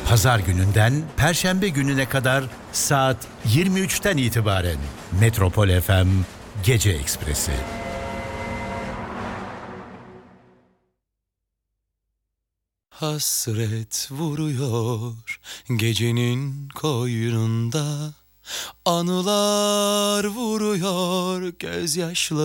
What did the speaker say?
Pazar gününden Perşembe gününe kadar saat 23'ten itibaren Metropol FM Gece Ekspresi. Hasret vuruyor gecenin koynunda, anılar vuruyor gözyaşları.